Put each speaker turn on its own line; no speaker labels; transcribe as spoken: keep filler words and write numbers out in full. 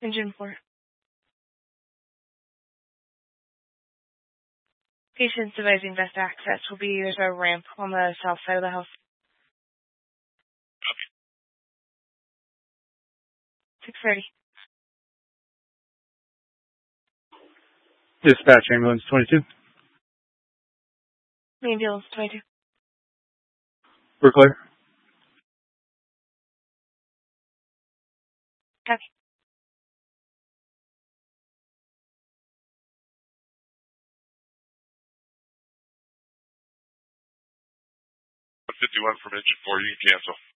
Engine four. Patients devising best access will be there's a ramp on the south side of the house. six thirty.
Dispatch, ambulance twenty-two.
Ambulance twenty-two.
We're clear.
Copy.
fifty-one from engine four, you can cancel.